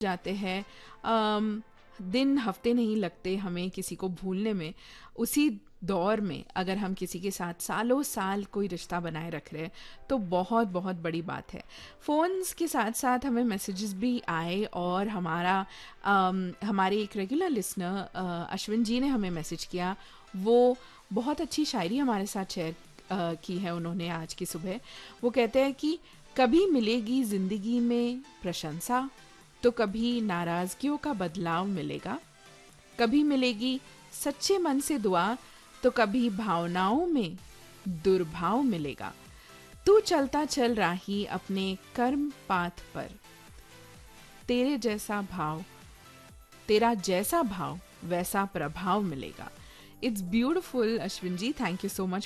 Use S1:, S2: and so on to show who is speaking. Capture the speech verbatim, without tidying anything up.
S1: जाते हैं। अम, दिन हफ्ते नहीं लगते हमें किसी को भूलने में। उसी दौर में अगर हम किसी के साथ सालों साल कोई रिश्ता बनाए रख रहे हैं तो बहुत बहुत बड़ी बात है। फ़ोन्स के साथ साथ हमें मैसेजेस भी आए और हमारा अम, हमारे एक रेगुलर लिसनर अश्विन जी ने हमें मैसेज किया। वो बहुत अच्छी शायरी हमारे साथ शेयर अ, की है उन्होंने आज की सुबह। वो कहते हैं कि कभी मिलेगी ज़िंदगी में प्रशंसा, तो कभी नाराज़गियों का बदलाव मिलेगा। कभी मिलेगी सच्चे मन से दुआ, तो कभी भावनाओं में दुर्भाव मिलेगा। तू चलता चल राही अपने कर्म पाथ पर, तेरे जैसा भाव तेरा जैसा भाव वैसा प्रभाव मिलेगा। It's beautiful Ashwin ji, thank you so much